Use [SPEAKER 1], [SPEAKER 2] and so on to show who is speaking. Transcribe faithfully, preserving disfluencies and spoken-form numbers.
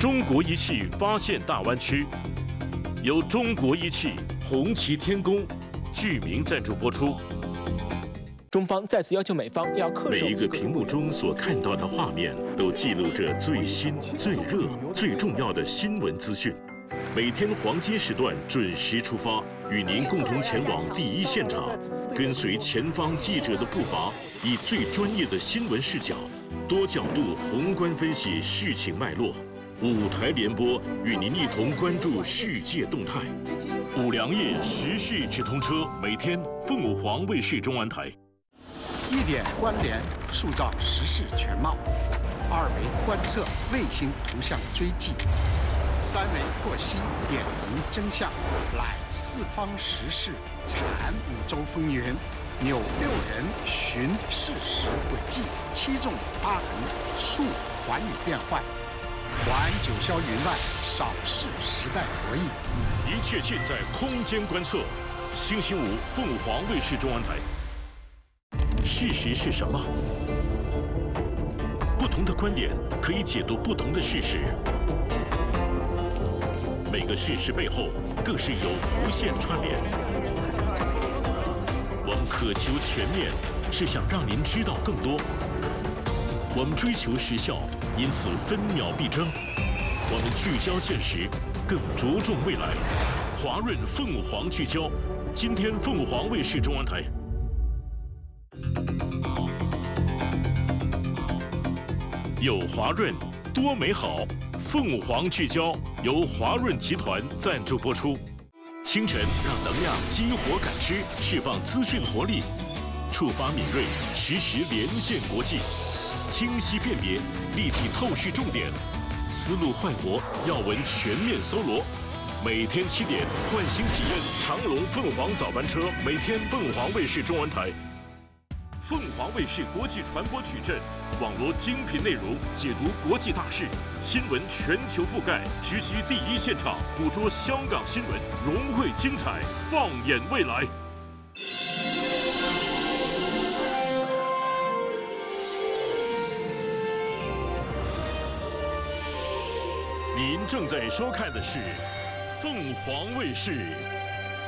[SPEAKER 1] 中国仪器发现大湾区，由中国仪器、红旗天工、巨名赞助播出。
[SPEAKER 2] 中方再次要求美方要恪守。
[SPEAKER 1] 每一个屏幕中所看到的画面，都记录着最新、最热、最重要的新闻资讯。每天黄金时段准时出发，与您共同前往第一现场，跟随前方记者的步伐，以最专业的新闻视角，多角度宏观分析事情脉络。五台联播与您一同关注世界动态。五粮液时事直通车，每天凤舞凰卫视中文台。
[SPEAKER 3] 一点关联，塑造时事全貌；二维观测，卫星图像追迹；三维获悉，点明真相。揽四方时事，产五洲风云，扭六人，寻事实轨迹，七纵八横，述寰宇变幻。环九霄云外，扫视时代博弈。
[SPEAKER 1] 一切尽在空间观测。星期五，凤舞凰卫视中文台。事实是什么？不同的观点可以解读不同的事实。每个事实背后更是有无限串联。我们渴求全面，是想让您知道更多。我们追求时效，因此分秒必争。我们聚焦现实，更着重未来。华润凤舞凰聚焦，今天凤舞凰卫视中文台。有华润，多美好。凤舞凰聚焦由华润集团赞助播出。清晨让能量激活感知，释放资讯活力，触发敏锐，实时连线国际，清晰辨别，立体透视重点，思路焕活，要闻全面搜罗。每天七点唤醒体验长荣凤凰早班车，每天凤凰卫视中文台。凤凰卫视国际传播矩阵，网罗精品内容，解读国际大事，新闻全球覆盖，直击第一现场，捕捉香港新闻，融汇精彩，放眼未来。您正在收看的是凤凰卫视